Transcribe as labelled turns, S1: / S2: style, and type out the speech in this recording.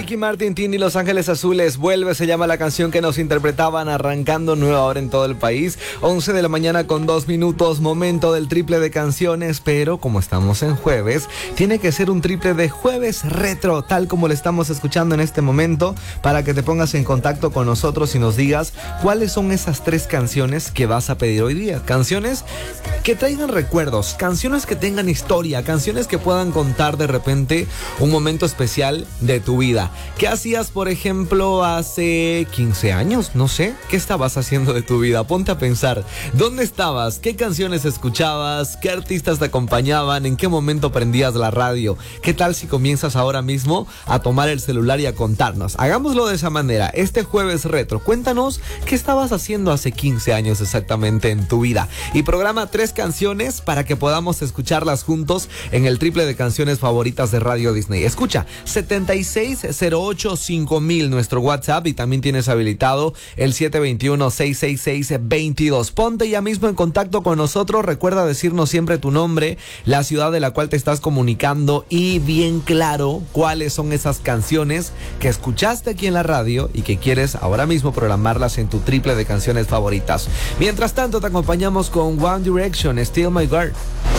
S1: Ricky Martin, Tini, Los Ángeles Azules, Vuelve, se llama la canción que nos interpretaban, arrancando nueva hora en todo el país. 11 de la mañana con 2 minutos, momento del triple de canciones, pero como estamos en jueves, tiene que ser un triple de jueves retro, tal como lo estamos escuchando en este momento, para que te pongas en contacto con nosotros y nos digas cuáles son esas 3 canciones que vas a pedir hoy día. Canciones que traigan recuerdos, canciones que tengan historia, canciones que puedan contar de repente un momento especial de tu vida. ¿Qué hacías, por ejemplo, hace 15 años? No sé, ¿qué estabas haciendo de tu vida? Ponte a pensar, ¿dónde estabas? ¿Qué canciones escuchabas? ¿Qué artistas te acompañaban? ¿En qué momento prendías la radio? ¿Qué tal si comienzas ahora mismo a tomar el celular y a contarnos? Hagámoslo de esa manera, este jueves retro. Cuéntanos qué estabas haciendo hace 15 años exactamente en tu vida. Y programa 3 canciones para que podamos escucharlas juntos en el triple de canciones favoritas de Radio Disney. Escucha, 76085000 nuestro WhatsApp, y también tienes habilitado el 721-666-22. Ponte ya mismo en contacto con nosotros. Recuerda decirnos siempre tu nombre, la ciudad de la cual te estás comunicando y bien claro cuáles son esas canciones que escuchaste aquí en la radio y que quieres ahora mismo programarlas en tu triple de canciones favoritas. Mientras tanto, te acompañamos con One Direction, Steal My Girl.